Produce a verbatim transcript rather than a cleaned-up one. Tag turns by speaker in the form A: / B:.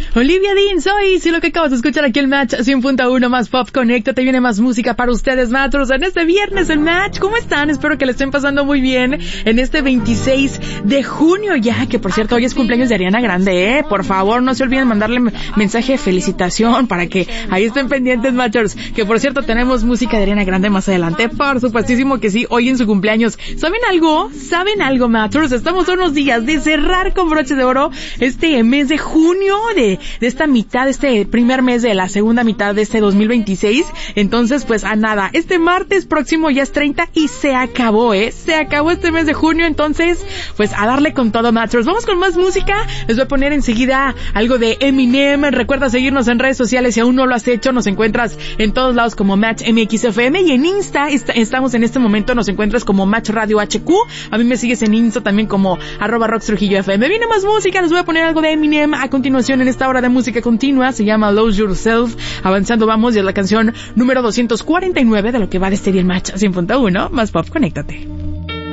A: Olivia Dean, soy, si lo que acabas de escuchar aquí el Match cien punto uno más Pop, conéctate, viene más música para ustedes, Matros, en este viernes el Match. ¿Cómo están? Espero que le estén pasando muy bien en este veintiséis de junio ya, que por cierto hoy es cumpleaños de Ariana Grande, eh. Por favor, no se olviden mandarle mensaje de felicitación para que ahí estén pendientes, Matchers, que por cierto tenemos música de Ariana Grande más adelante, por supuestísimo que sí, hoy en su cumpleaños. ¿Saben algo? ¿Saben algo, Matchers? Estamos a unos días de cerrar con broche de oro este mes de junio, de, de esta mitad, este primer mes de la segunda mitad de este dos mil veintiséis. Entonces, pues a nada, este martes próximo ya es treinta y se acabó, eh, se acabó este mes de junio. Entonces, pues a darle con todo, Matchers. Vamos con más música. Les voy a poner enseguida algo de Eminem. Recuerda seguirnos en redes sociales si aún no lo has hecho. Nos encuentras en todos lados como Match M X F M, y en Insta est- estamos en este momento, nos encuentras como Match Radio H Q. A mí me sigues en Insta también como arroba Rox Trujillo F M. Viene más música, les voy a poner algo de Eminem a continuación en esta hora de música continua. Se llama Lose Yourself. Avanzando vamos, y es la canción número doscientos cuarenta y nueve de lo que va de este día el Match cien punto uno más Pop, conéctate.